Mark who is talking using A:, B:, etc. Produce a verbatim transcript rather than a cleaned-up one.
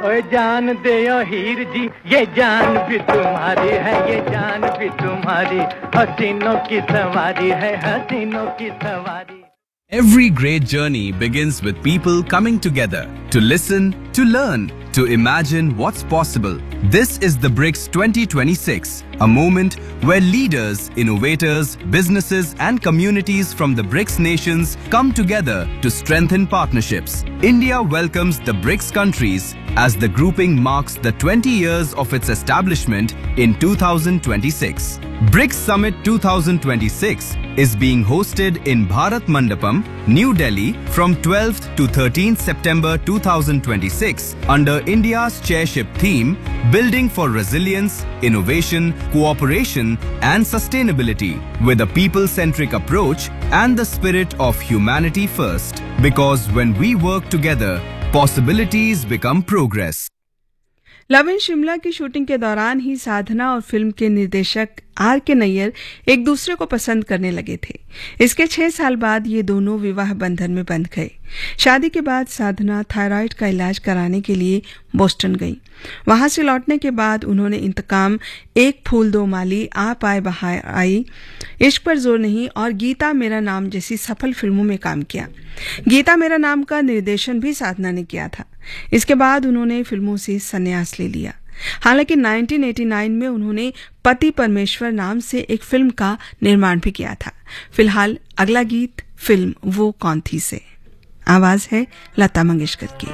A: ओए जान दे ओ हीर जी, ये जान भी तुम्हारी है, ये जान भी तुम्हारी, हसीनों की सवारी है, हसीनों की सवारी।
B: Every great journey begins with people coming together to listen, to learn, to imagine what's possible. This is the BRICS twenty twenty-six, a moment where leaders, innovators, businesses and communities from the BRICS nations come together to strengthen partnerships. India welcomes the BRICS countries as the grouping marks the twenty years of its establishment in two thousand twenty-six. BRICS Summit twenty twenty-six is being hosted in Bharat Mandapam, New Delhi from twelfth to thirteenth September two thousand twenty-six under India's chairship theme Building for Resilience, Innovation, Cooperation and Sustainability with a people-centric approach and the spirit of humanity first. Because when we work together, possibilities become progress.
C: Love in Shimla की shooting के दौरान ही साधना और film के निर्देशक are के नैयर एक दूसरे को पसंद करने लगे थे। इसके छह साल बाद ये दोनों विवाह बंधन में बंध गए। शादी के बाद साधना थायराइड का इलाज कराने के लिए बोस्टन गई। वहां से लौटने के बाद उन्होंने इंतकाम, एक फूल दो माली, आप आए बहार आई, इश्क पर जोर नहीं और गीता मेरा नाम जैसी सफल फिल्मों में काम किया। गीता मेरा नाम का निर्देशन भी साधना ने किया था। इसके बाद उन्होंने फिल्मों से संन्यास ले लिया। हालांकि उन्नीस सौ नवासी में उन्होंने पति परमेश्वर नाम से एक फिल्म का निर्माण भी किया था। फिलहाल अगला गीत फिल्म वो कौन थी से आवाज है लता मंगेशकर की।